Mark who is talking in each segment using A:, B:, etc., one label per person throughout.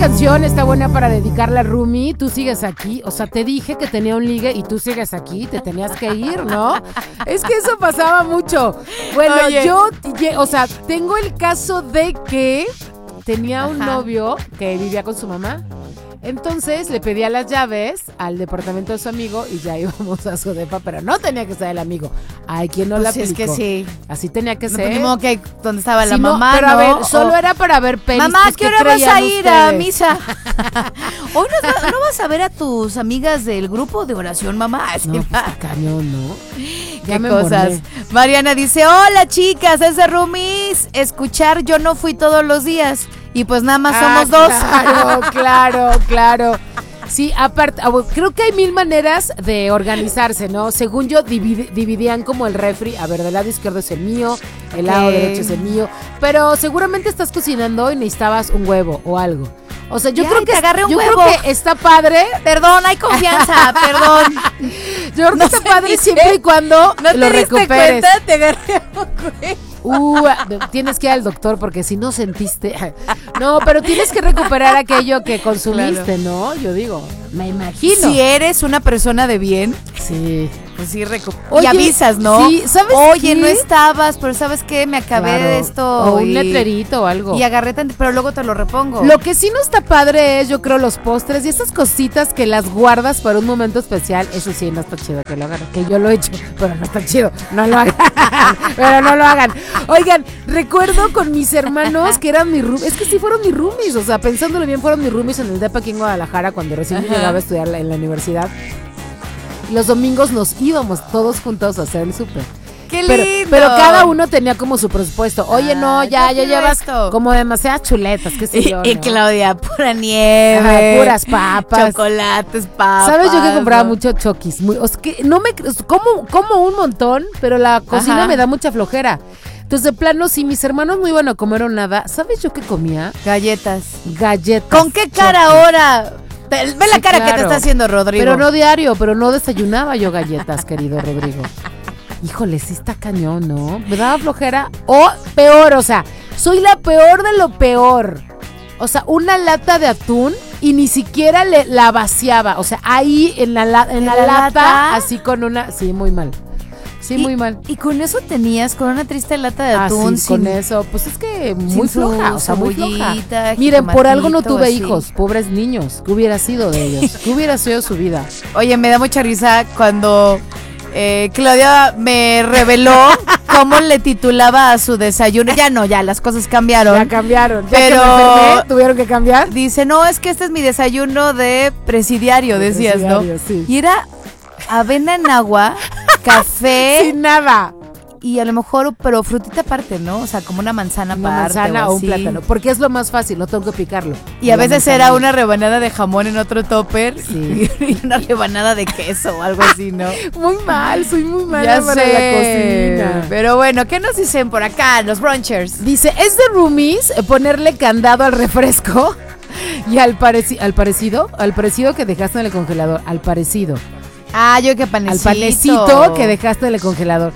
A: canción está buena para dedicarla a Rumi. Tú sigues aquí. O sea, te dije que tenía un ligue y tú sigues aquí. Te tenías que ir, ¿no? Es que eso pasaba mucho. Bueno,
B: Oye.
A: o sea, tengo el caso de que tenía un novio que vivía con su mamá. Entonces le pedía las llaves al departamento de su amigo y ya íbamos a su depa, pero no tenía que ser el amigo. Ay, ¿quién no
B: Pues
A: la
B: sí, es
A: aplicó?
B: que sí.
A: Así tenía que
B: No,
A: ser.
B: pues, ni modo que donde estaba la
A: Sí, no,
B: mamá,
A: pero
B: ¿no?
A: a ver, solo era para ver pelis.
B: Mamá,
A: pues,
B: ¿qué hora vas
A: creían
B: a ir a
A: ustedes?
B: misa? Hoy no vas a ver a tus amigas del grupo de oración, mamá. Así
A: No,
B: va.
A: pues qué cañón, ¿no? Ya
B: Qué
A: me
B: cosas.
A: emborré.
B: Mariana dice, hola chicas, es de Rumis. Escuchar, yo no fui todos los días. Y pues nada más somos dos.
A: Claro. Sí, aparte, creo que hay mil maneras de organizarse, ¿no? Según yo, dividían como el refri. A ver, del lado izquierdo es el mío, el lado derecho es el mío. Pero seguramente estás cocinando y necesitabas un huevo o algo. O sea, yo
B: Ya,
A: creo
B: y
A: que
B: te agarré un
A: yo
B: huevo.
A: creo que está padre.
B: Perdón, hay confianza, perdón.
A: Yo creo que está padre siempre y cuando
B: ¿No
A: lo
B: te diste
A: recuperes.
B: cuenta? Te agarré un huevo.
A: Tienes que ir al doctor porque si no sentiste. No, pero tienes que recuperar aquello que consumiste, ¿no? Yo digo, me imagino.
B: Si eres una persona de bien,
A: Sí.
B: pues sí,
A: Oye,
B: y avisas, ¿no?
A: sí, ¿sabes
B: Oye,
A: qué?
B: no estabas, pero ¿sabes qué? Me acabé
A: Claro.
B: de esto.
A: O un
B: y-
A: letrerito o algo.
B: Y agarré pero luego te lo repongo.
A: Lo que sí no está padre es, yo creo, los postres y esas cositas que las guardas para un momento especial. Eso sí, no está chido que lo hagan. Que yo lo he hecho, pero no está chido. No lo hagan. Pero no lo hagan. Oigan, recuerdo con mis hermanos que eran mis roomies. Es que sí fueron mis roomies. O sea, pensándolo bien, fueron mis roomies en el DEPA aquí en Guadalajara cuando recién yo llegaba a estudiar en la universidad. Los domingos nos íbamos todos juntos a hacer el súper.
B: ¡Qué
A: Pero,
B: lindo!
A: pero cada uno tenía como su presupuesto. Oye, no, ya
B: yo quiero
A: llevas
B: esto.
A: como demasiadas chuletas, qué sé yo,
B: Y
A: ¿no?
B: Claudia, pura nieve.
A: Ajá, puras papas.
B: Chocolates, papas.
A: ¿Sabes? Yo que compraba
B: ¿no?
A: mucho Chokis. O sea, que no me como un montón, pero la cocina
B: Ajá.
A: me da mucha flojera. Entonces, de plano, si mis hermanos no iban a comer o nada, ¿sabes yo qué comía?
B: Galletas.
A: Galletas.
B: ¿Con qué cara
A: Chokis.
B: ahora? Ve la
A: Sí,
B: cara que te
A: claro.
B: está haciendo Rodrigo.
A: Pero no diario, pero no desayunaba yo galletas, querido Rodrigo. Híjole, sí está cañón, ¿no? Me daba flojera. O peor, o sea, soy la peor de lo peor. O sea, una lata de atún y ni siquiera la vaciaba. O sea, ahí en la
B: la
A: lata,
B: lata?
A: así con una... Sí, muy mal. Sí, muy mal.
B: Y con eso tenías, con una triste lata de atún.
A: Así, con eso. Pues es que muy
B: sin su
A: floja, o sea, muy floja.
B: cebollita,
A: Miren, por algo no
B: jitomatito,
A: tuve
B: así.
A: hijos, pobres niños. ¿Qué hubiera sido de ellos? ¿Qué hubiera sido su vida?
B: Oye, me da mucha risa cuando Claudia me reveló cómo le titulaba a su desayuno. Ya no, ya las cosas cambiaron.
A: Ya cambiaron. Ya
B: Pero-
A: que me enfermé, tuvieron que cambiar.
B: Dice, no, es que este es mi desayuno de presidiario,
A: De
B: decías,
A: presidiario,
B: ¿no?
A: sí.
B: Y era avena en agua, café
A: Sin nada.
B: y a lo mejor, pero frutita aparte, ¿no? O sea, como una manzana
A: Una
B: aparte
A: manzana o un
B: así.
A: plátano. Porque es lo más fácil, no tengo que picarlo.
B: Y a
A: La
B: veces
A: manzana
B: era
A: no.
B: una rebanada de jamón en otro topper
A: Sí.
B: y una rebanada de queso o algo así, ¿no?
A: Muy mal, soy muy mala
B: Ya
A: para
B: sé,
A: la cocina.
B: pero bueno, ¿qué nos dicen por acá los brunchers?
A: Dice, es de roomies ponerle candado al refresco y al parecido que dejaste en el congelador. Al parecido.
B: Ah, yo que panecito.
A: Al panecito que dejaste en el congelador.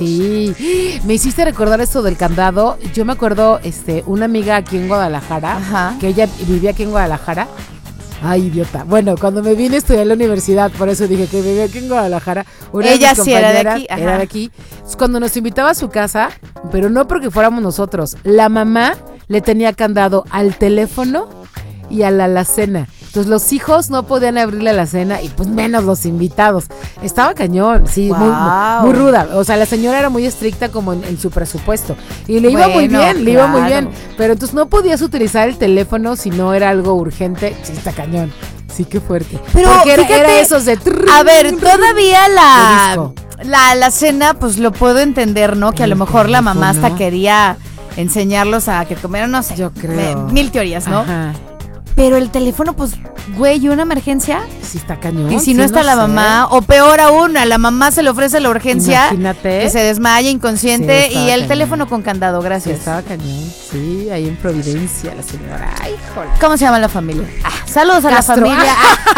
A: Sí, me hiciste recordar esto del candado. Yo me acuerdo, una amiga aquí en Guadalajara,
B: Ajá.
A: que ella vivía aquí en Guadalajara. Ay, idiota. Bueno, cuando me vine a estudiar en la universidad, por eso dije que vivía aquí en Guadalajara. Una de
B: Ella
A: mis
B: sí era de
A: compañeras
B: aquí, ajá.
A: Era de aquí. Entonces, cuando nos invitaba a su casa, pero no porque fuéramos nosotros, la mamá le tenía candado al teléfono y a la alacena. Entonces los hijos no podían abrirle la cena y pues menos los invitados. Estaba cañón, sí,
B: Guau.
A: muy ruda. O sea, la señora era muy estricta como en su presupuesto. Y le iba muy
B: Bueno,
A: bien, le iba muy
B: claro.
A: bien. Pero entonces no podías utilizar el teléfono si no era algo urgente. Sí, está cañón. Sí, qué fuerte.
B: Pero
A: porque era
B: fíjate,
A: esos de...
B: A ver, todavía
A: De disco.
B: la cena, pues lo puedo entender, ¿no? Que a lo
A: El
B: mejor la mamá hasta
A: teléfono.
B: quería enseñarlos a que comieran, no sé.
A: Yo creo.
B: Mil teorías, ¿no?
A: Ajá.
B: Pero el teléfono, pues, güey, ¿una emergencia?
A: Sí, está cañón.
B: Y si
A: sí,
B: no está la
A: sé.
B: mamá, o peor aún, a la mamá se le ofrece la urgencia,
A: Imagínate.
B: que se desmaya inconsciente
A: Sí,
B: y
A: estaba
B: el
A: cañón.
B: teléfono con candado,
A: Sí,
B: gracias.
A: estaba cañón. Sí, ahí en Providencia la señora. Ay, joder.
B: ¿Cómo se llama la familia? Saludos a
A: Castro.
B: la familia.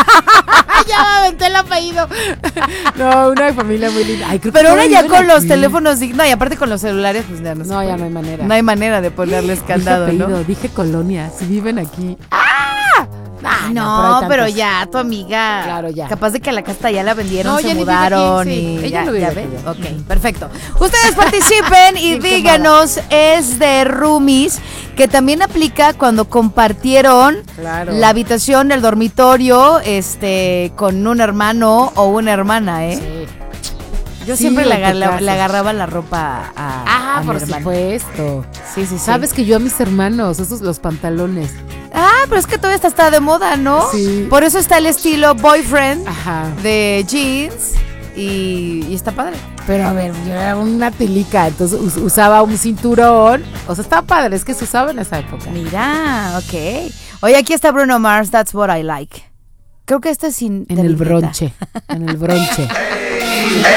A: Ya me aventé el apellido. No, una familia muy linda. Ay, creo que
B: Pero ahora
A: todavía
B: ya
A: viven
B: con los
A: aquí.
B: teléfonos, no, y aparte con los celulares, pues ya no se
A: No, ya
B: puede.
A: no hay manera.
B: No hay manera de ponerles
A: Dije
B: candado,
A: apellido,
B: ¿no?
A: dije colonia, si viven aquí.
B: No, pero ya, tu amiga.
A: Claro, ya.
B: Capaz de que a la casa ya la vendieron,
A: No,
B: se
A: ya ni vive
B: mudaron
A: aquí, sí.
B: y
A: Ella
B: ya,
A: no vive
B: ya
A: aquí,
B: ven.
A: ya.
B: Ok, perfecto. Ustedes participen y
A: Sí, qué
B: díganos, es de roomies, que también aplica cuando compartieron
A: Claro.
B: la habitación, el dormitorio, con un hermano o una hermana, ¿eh?
A: Sí.
B: Yo
A: Sí,
B: siempre
A: en tu
B: le
A: casa.
B: agarraba la ropa a mi
A: por
B: hermano.
A: supuesto.
B: Sí, sí, sí.
A: Sabes que yo a mis hermanos, esos los pantalones.
B: Pero es que todavía está de moda, ¿no?
A: Sí.
B: Por eso está el estilo boyfriend
A: Ajá.
B: de jeans y está padre.
A: Pero a ver, yo era una tilica, entonces usaba un cinturón. O sea, estaba padre, es que se usaba en esa época.
B: Mira, ok. Oye, aquí está Bruno Mars, That's What I Like. Creo que este es sin
A: En el
B: telita.
A: bronche. En el bronche.